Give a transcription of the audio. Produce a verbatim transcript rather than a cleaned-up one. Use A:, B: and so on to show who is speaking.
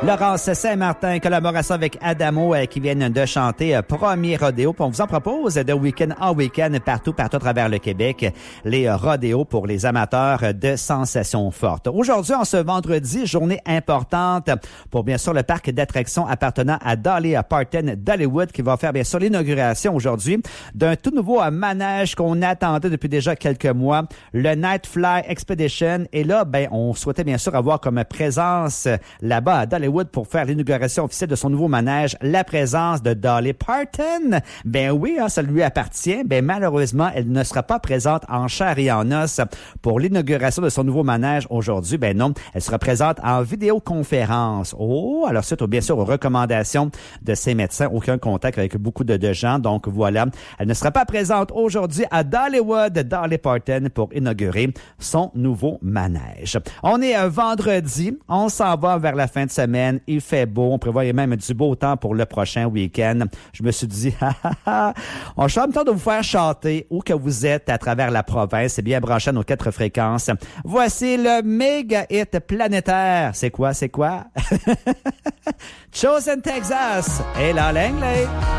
A: Laurence Saint-Martin, collaboration avec Adamo euh, qui viennent de chanter euh, Premier Rodéo. Puis on vous en propose de week-end en week-end partout, partout à travers le Québec, les euh, rodéos pour les amateurs de sensations fortes. Aujourd'hui, en ce vendredi, journée importante pour bien sûr le parc d'attractions appartenant à Dolly Parton d'Hollywood qui va faire bien sûr l'inauguration aujourd'hui d'un tout nouveau euh, manège qu'on attendait depuis déjà quelques mois, le Nightfly Expedition. Et là, ben, on souhaitait bien sûr avoir comme présence euh, là-bas à Dollywood pour faire l'inauguration officielle de son nouveau manège, la présence de Dolly Parton. Ben oui, hein, ça lui appartient. Ben malheureusement, elle ne sera pas présente en chair et en os pour l'inauguration de son nouveau manège aujourd'hui. Ben non, elle sera présente en vidéoconférence. Oh, alors suite, bien sûr, aux recommandations de ses médecins, aucun contact avec beaucoup de, de gens. Donc voilà, elle ne sera pas présente aujourd'hui à Dollywood, Dolly Parton, pour inaugurer son nouveau manège. On est un vendredi, on s'en va vers la fin de semaine. Il fait beau. On prévoit même du beau temps pour le prochain week-end. Je me suis dit, on chante temps de vous faire chanter où que vous êtes à travers la province. C'est bien branché à nos quatre fréquences. Voici le méga hit planétaire. C'est quoi? C'est quoi? Chosen Texas. Et là, l'anglais.